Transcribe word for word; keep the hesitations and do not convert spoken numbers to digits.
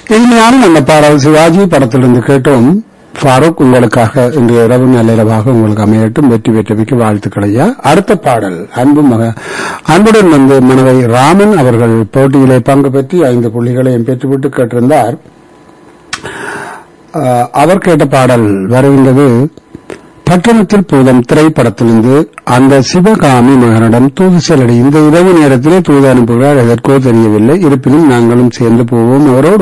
இனிமையான அந்த பாடல் சிவாஜி படத்திலிருந்து கேட்டோம். ஃபாரூக், உங்களுக்காக இன்று இரவு நள்ளிரவாக உங்களுக்கு அமையட்டும். வெற்றி பெற்றமைக்கு வாழ்த்துக்களையா. அடுத்த பாடல் அன்பு மக அன்புடன் வந்து மனதை ராமன் அவர்கள் போட்டியிலே பங்கு பெற்றி ஐந்து புள்ளிகளையும் பெற்றுவிட்டு கேட்டிருந்தார். அவர் கேட்ட பாடல் வருகின்றது பட்டணத்தில் பூதம் திரைப்படத்திலிருந்து. அந்த சிவகாமி மகனிடம் தூது செல்லடி. இந்த இரவு நேரத்திலே தூது அனுப்புகிறார், எதற்கோ தெரியவில்லை. இருப்பினும் நாங்களும் சேர்ந்து போவோம் அவரோடு.